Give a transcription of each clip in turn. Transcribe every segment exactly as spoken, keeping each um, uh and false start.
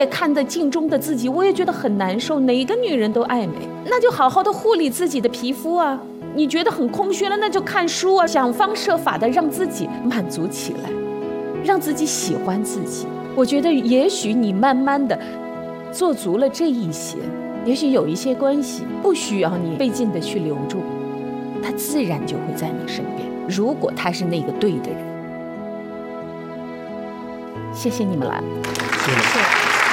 看得镜中的自己，我也觉得很难受。哪个女人都爱美，那就好好的护理自己的皮肤啊。你觉得很空虚了，那就看书啊，想方设法的让自己满足起来，让自己喜欢自己。我觉得也许你慢慢的做足了这一些，也许有一些关系不需要你费劲的去留住，他自然就会在你身边，如果他是那个对的人。谢谢你们来， 谢谢。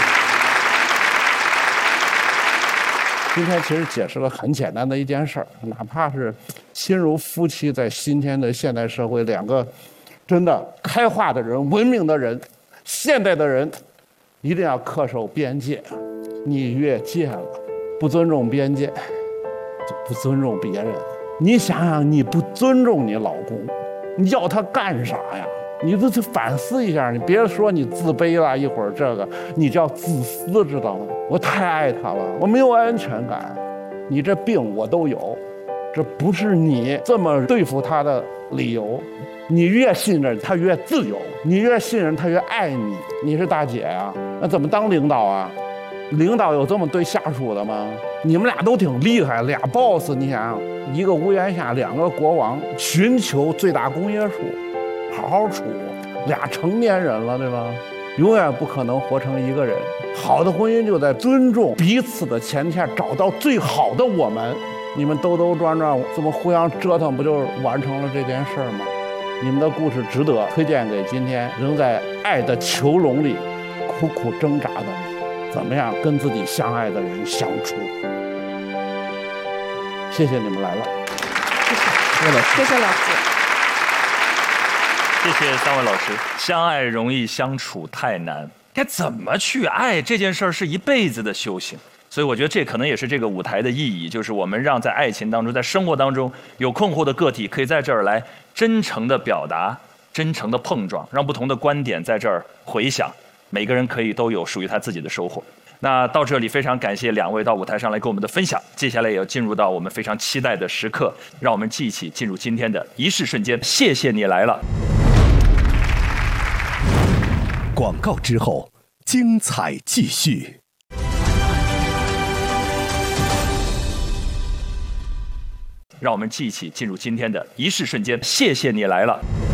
今天其实解释了很简单的一件事儿，哪怕是心如夫妻，在今天的现代社会，两个真的开化的人、文明的人、现代的人，一定要恪守边界。你越界了，不尊重边界，就不尊重别人。你想想，你不尊重你老公，你要他干啥呀？你都去反思一下，你别说你自卑了，一会儿这个你叫自私，知道吗？我太爱他了，我没有安全感，你这病我都有，这不是你这么对付他的理由。你越信任他越自由，你越信任他越爱你。你是大姐啊，那怎么当领导啊？领导有这么对下属的吗？你们俩都挺厉害，俩 boss， 你想一个屋檐下两个国王，寻求最大公约数，好好处，俩成年人了，对吧？永远不可能活成一个人。好的婚姻就在尊重彼此的前提，找到最好的我们。你们兜兜转转，这么互相折腾，不就完成了这件事吗？你们的故事值得推荐给今天仍在爱的囚笼里苦苦挣扎的，怎么样跟自己相爱的人相处。谢谢你们来了， 谢谢，谢谢老师。 谢谢三位老师。相爱容易，相处太难。该怎么去爱这件事儿是一辈子的修行，所以我觉得这可能也是这个舞台的意义，就是我们让在爱情当中，在生活当中有困惑的个体，可以在这儿来真诚的表达，真诚的碰撞，让不同的观点在这儿回响，每个人可以都有属于他自己的收获。那到这里非常感谢两位到舞台上来跟我们的分享，接下来也要进入到我们非常期待的时刻，让我们一起进入今天的仪式瞬间。谢谢你来了。 广告之后，精彩继续。 让我们一起进入今天的仪式瞬间。谢谢你来了。